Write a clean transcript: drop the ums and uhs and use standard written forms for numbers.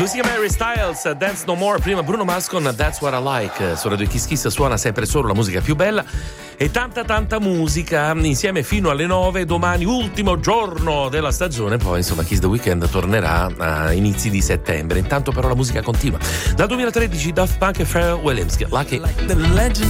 Lui si chiama Harry Styles, Dance No More, prima Bruno Mars con That's What I Like. Su Radio Kiss Kiss suona sempre solo la musica più bella e tanta musica insieme fino alle 9. Domani ultimo giorno della stagione, poi insomma Kiss the Weekend tornerà a inizi di settembre. Intanto però la musica continua. Dal 2013 Daft Punk e Pharrell Williams, Lucky.